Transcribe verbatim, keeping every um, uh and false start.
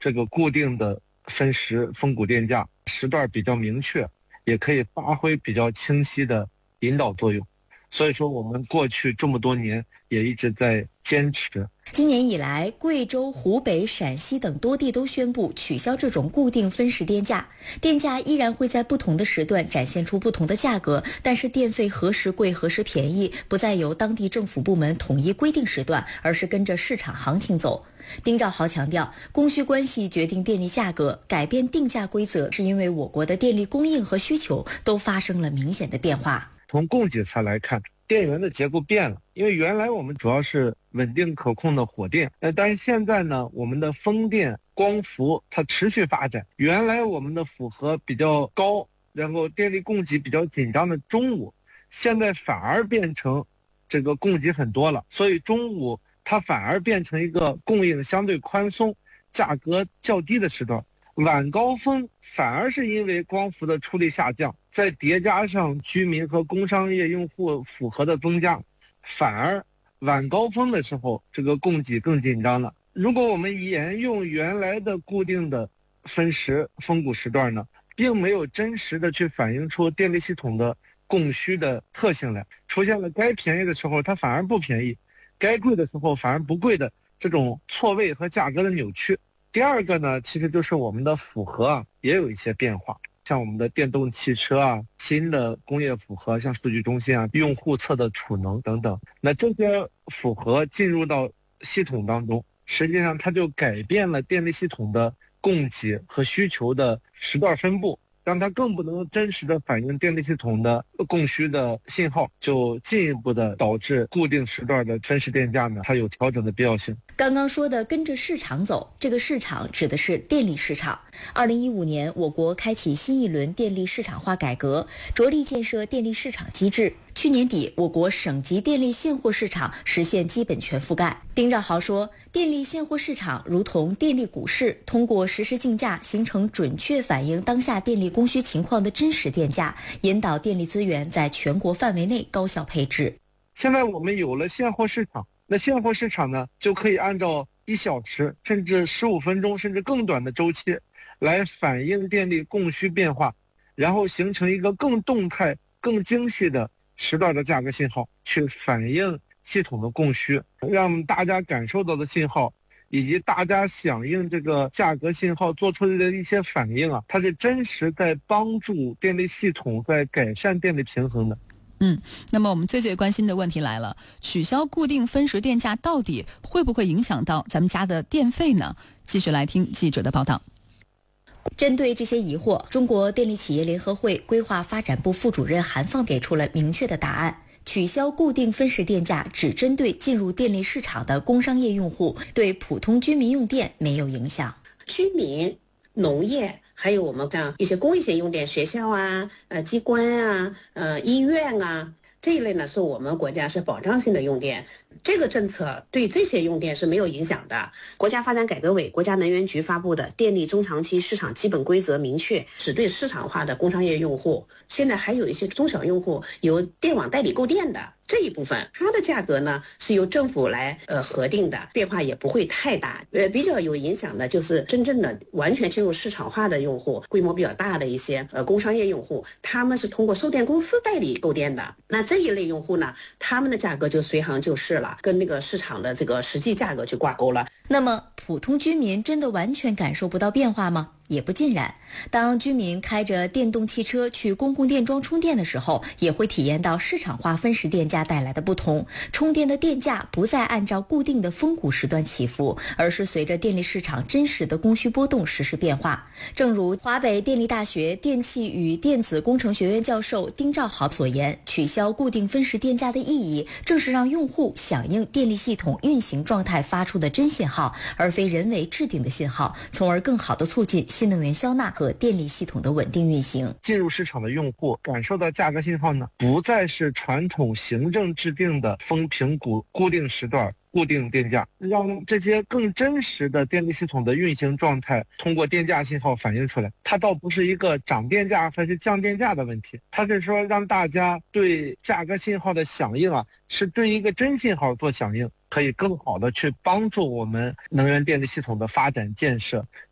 这个固定的分时分股电价，时段比较明确，也可以发挥比较清晰的引导作用。所以说我们过去这么多年也一直在坚持。 今年以来，贵州、湖北、陕西等多地都宣布取消这种固定分时电价，电价依然会在不同的时段展现出不同的价格，但是电费何时贵何时便宜不再由当地政府部门统一规定时段，而是跟着市场行情走。丁兆豪强调，供需关系决定电力价格，改变定价规则是因为我国的电力供应和需求都发生了明显的变化。 从供给侧来看，电源的结构变了，因为原来我们主要是稳定可控的火电，呃，但是现在呢，我们的风电、光伏它持续发展。原来我们的负荷比较高，然后电力供给比较紧张的中午，现在反而变成这个供给很多了，所以中午它反而变成一个供应相对宽松、价格较低的时段。晚高峰反而是因为光伏的出力下降，再叠加上居民和工商业用户负荷的增加，反而晚高峰的时候这个供给更紧张了。如果我们沿用原来的固定的分时分股时段呢，并没有真实的去反映出电力系统的供需的特性来，出现了该便宜的时候它反而不便宜，该贵的时候反而不贵的这种错位和价格的扭曲。第二个呢，其实就是我们的负荷啊也有一些变化，像我们的电动汽车啊、新的工业负荷，像数据中心啊、用户侧的储能等等，那这些负荷进入到系统当中，实际上它就改变了电力系统的供给和需求的时段分布，让它更不能真实的反映电力系统的供需的信号，就进一步的导致固定时段的分时电价呢，它有调整的必要性。 刚刚说的跟着市场走，这个市场指的是电力市场。二零一五年，我国开启新一轮电力市场化改革，着力建设电力市场机制。去年底，我国省级电力现货市场实现基本全覆盖。丁兆豪说，电力现货市场如同电力股市，通过实时竞价，形成准确反映当下电力供需情况的真实电价，引导电力资源在全国范围内高效配置。 现在我们有了现货市场，那现货市场呢，就可以按照一小时甚至十五分钟甚至更短的周期来反映电力供需变化，然后形成一个更动态、更精细的时段的价格信号，去反映系统的供需，让大家感受到的信号以及大家响应这个价格信号做出的一些反应啊，它是真实在帮助电力系统在改善电力平衡的。 嗯，那么我们最最关心的问题来了，取消固定分时电价到底会不会影响到咱们家的电费呢？继续来听记者的报道。 针对这些疑惑，中国电力企业联合会规划发展部副主任韩放给出了明确的答案。取消固定分时电价只针对进入电力市场的工商业用户，对普通居民用电没有影响。 居民、农业还有我们像一些公益性用电，学校啊、呃机关啊、呃医院啊这一类呢，是我们国家是保障性的用电。这个政策对这些用电是没有影响的。国家发展改革委、国家能源局发布的《电力中长期市场基本规则》明确，只对市场化的工商业用户，现在还有一些中小用户由电网代理购电的这一部分，它的价格呢是由政府来呃核定的，变化也不会太大。呃，比较有影响的就是真正的完全进入市场化的用户，规模比较大的一些呃工商业用户，他们是通过售电公司代理购电的。那这一类用户呢，他们的价格就随行就市了，跟那个市场的这个实际价格去挂钩了。 那么普通居民真的完全感受不到变化吗？也不尽然。当居民开着电动汽车去公共电桩充电的时候，也会体验到市场化分时电价带来的不同。充电的电价不再按照固定的分股时段起伏，而是随着电力市场真实的供需波动实时变化。正如华北电力大学电气与电子工程学院教授丁兆豪所言，取消固定分时电价的意义，正是让用户响应电力系统运行状态发出的真信号，而非人为制定的信号，从而更好地促进新能源消纳和电力系统的稳定运行。 进入市场的用户感受到价格信号呢，不再是传统行政制定的分平股固定时段固定电价，让这些更真实的电力系统的运行状态通过电价信号反映出来。它倒不是一个涨电价还是降电价的问题，它是说让大家对价格信号的响应啊，是对一个真信号做响应，可以更好的去帮助我们能源电力系统的发展建设，